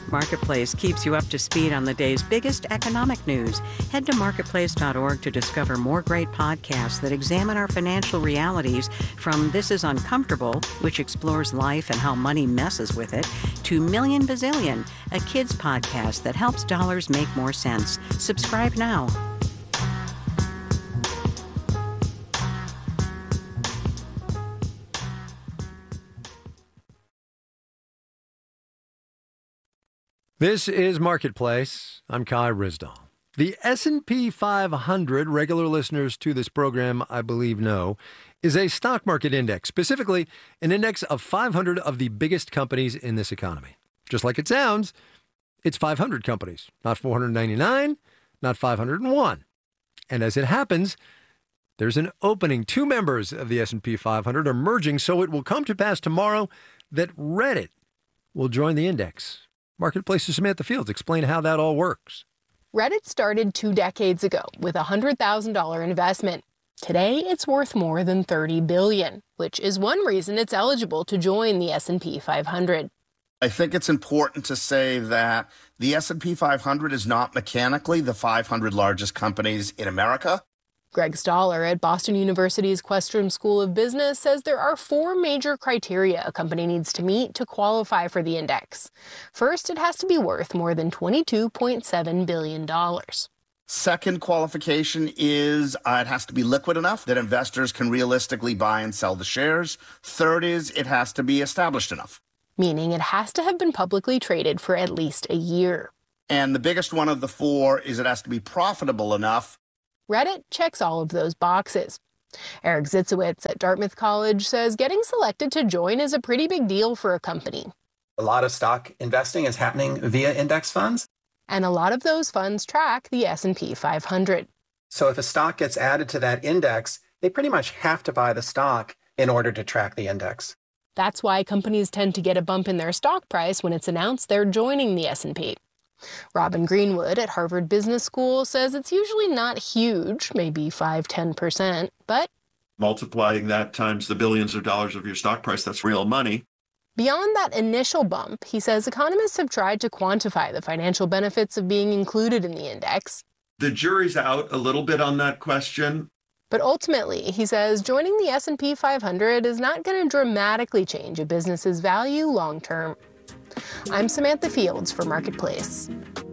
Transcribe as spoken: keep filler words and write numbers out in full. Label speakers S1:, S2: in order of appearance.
S1: Marketplace keeps you up to speed on the day's biggest economic news. Head to marketplace dot org to discover more great podcasts that examine our financial realities, from This Is Uncomfortable, which explores life and how money messes with it, to Million Bazillion, a kids podcast that helps dollars make more sense. Subscribe now.
S2: This is Marketplace. I'm Kai Rizdal. The S and P five hundred, regular listeners to this program, I believe, know, is a stock market index, specifically an index of five hundred of the biggest companies in this economy. Just like it sounds, it's five hundred companies, not four hundred ninety-nine, not five hundred one. And as it happens, there's an opening. Two members of the S and P five hundred are merging, so it will come to pass tomorrow that Reddit will join the index. Marketplace's Samantha Fields explain how that all works.
S3: Reddit started two decades ago with a one hundred thousand dollars investment. Today, it's worth more than thirty billion dollars, which is one reason it's eligible to join the S and P five hundred.
S4: I think it's important to say that the S and P five hundred is not mechanically the five hundred largest companies in America.
S3: Greg Stoller at Boston University's Questrom School of Business says there are four major criteria a company needs to meet to qualify for the index. First, it has to be worth more than twenty-two point seven billion dollars.
S4: Second qualification is uh, it has to be liquid enough that investors can realistically buy and sell the shares. Third is it has to be established enough,
S3: meaning it has to have been publicly traded for at least a year.
S4: And the biggest one of the four is it has to be profitable enough.
S3: Reddit checks all of those boxes. Eric Zitzowitz at Dartmouth College says getting selected to join is a pretty big deal for a company.
S5: A lot of stock investing is happening via index funds.
S3: And a lot of those funds track the S and P five hundred.
S5: So if a stock gets added to that index, they pretty much have to buy the stock in order to track the index.
S3: That's why companies tend to get a bump in their stock price when it's announced they're joining the S and P. Robin Greenwood at Harvard Business School says it's usually not huge, maybe five to ten percent, but
S6: multiplying that times the billions of dollars of your stock price, that's real money.
S3: Beyond that initial bump, he says economists have tried to quantify the financial benefits of being included in the index.
S6: The jury's out a little bit on that question.
S3: But ultimately, he says joining the S and P five hundred is not going to dramatically change a business's value long term. I'm Samantha Fields for Marketplace.